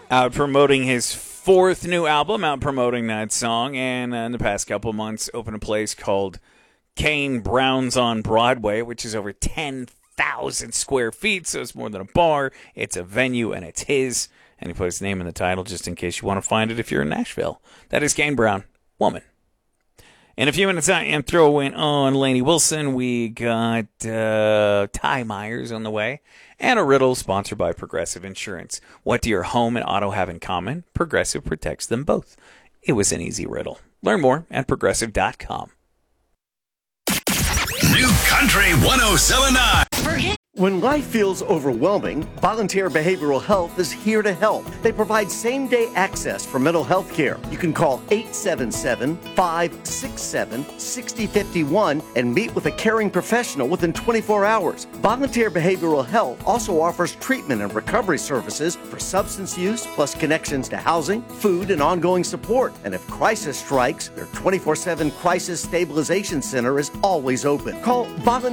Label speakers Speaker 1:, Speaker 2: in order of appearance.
Speaker 1: Out promoting his fourth new album, out promoting that song, and in the past couple months opened a place called Kane Brown's on Broadway, which is over 10,000 square feet, so it's more than a bar. It's a venue, and it's his. And he put his name in the title just in case you want to find it if you're in Nashville. That is Kane Brown, Woman. In a few minutes, I am throwing on Lainey Wilson. We got Ty Myers on the way. And a riddle sponsored by Progressive Insurance. What do your home and auto have in common? Progressive protects them both. It was an easy riddle. Learn more at Progressive.com.
Speaker 2: New Country 107.9.
Speaker 3: When life feels overwhelming, Volunteer Behavioral Health is here to help. They provide same-day access for mental health care. You can call 877-567-6051 and meet with a caring professional within 24 hours. Volunteer Behavioral Health also offers treatment and recovery services for substance use, plus connections to housing, food, and ongoing support. And if crisis strikes, their 24/7 Crisis Stabilization Center is always open. Call Volunteer